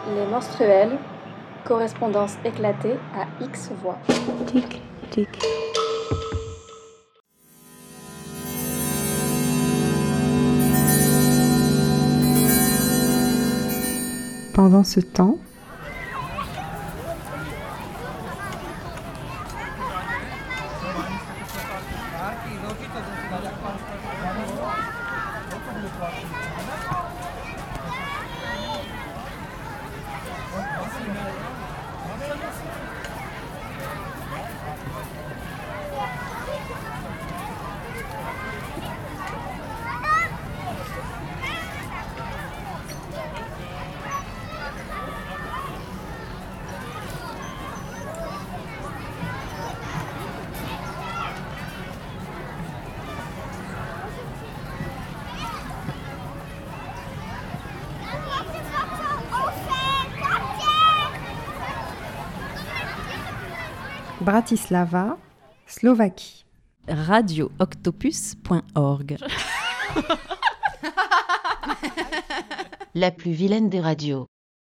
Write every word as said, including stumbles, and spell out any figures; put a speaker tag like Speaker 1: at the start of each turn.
Speaker 1: Les menstruels, correspondance éclatée à X voix.
Speaker 2: Tic, tic. Pendant ce temps, Bratislava, Slovaquie.
Speaker 3: radio octopus point org.
Speaker 4: La plus vilaine des radios.